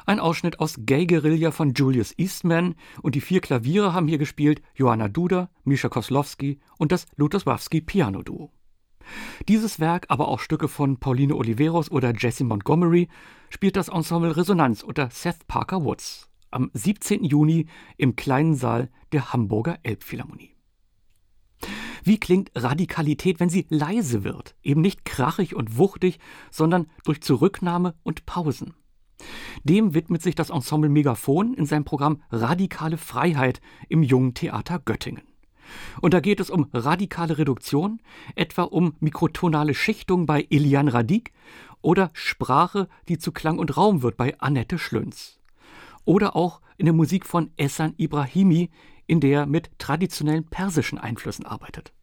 Ein Ausschnitt aus Gay Guerilla von Julius Eastman, und die 4 Klaviere haben hier gespielt Joanna Duda, Misha Koslowski und das Lutosławski Piano Duo. Dieses Werk, aber auch Stücke von Pauline Oliveros oder Jessie Montgomery, spielt das Ensemble Resonanz unter Seth Parker Woods am 17. Juni im kleinen Saal der Hamburger Elbphilharmonie. Wie klingt Radikalität, wenn sie leise wird? Eben nicht krachig und wuchtig, sondern durch Zurücknahme und Pausen. Dem widmet sich das Ensemble Megaphon in seinem Programm Radikale Freiheit im Jungen Theater Göttingen. Und da geht es um radikale Reduktion, etwa um mikrotonale Schichtung bei Elian Radic oder Sprache, die zu Klang und Raum wird bei Annette Schlöns. Oder auch in der Musik von Ehsan Ibrahimi, in der er mit traditionellen persischen Einflüssen arbeitet.